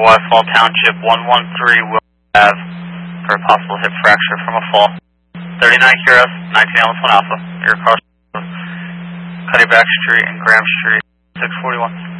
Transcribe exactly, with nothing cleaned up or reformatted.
West Fall Township, one one three Will Ave for a possible hip fracture from a fall. thirty-nine Q R S, nineteen Alpha one Alpha. Your cross Cuddyback Street and Graham Street, six forty-one.